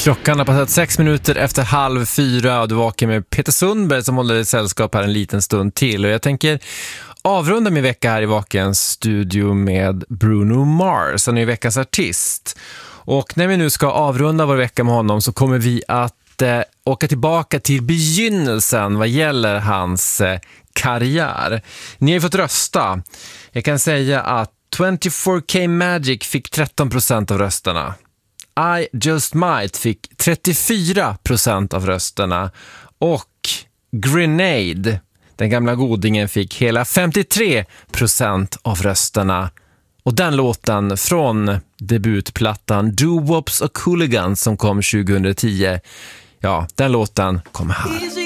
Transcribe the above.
Klockan har passerat 6 minuter efter 3:30 och du vakar med Peter Sundberg som håller i sällskap här en liten stund till. Och jag tänker avrunda min vecka här i Vakens studio med Bruno Mars. Han är veckans artist. Och när vi nu ska avrunda vår vecka med honom så kommer vi att åka tillbaka till begynnelsen vad gäller hans karriär. Ni har ju fått rösta. Jag kan säga att 24K Magic fick 13% av rösterna. I Just Might fick 34% av rösterna och Grenade, den gamla godingen, fick hela 53% av rösterna. Och den låten från debutplattan Doo-Wops och Hooligans som kom 2010, ja, den låten kom här.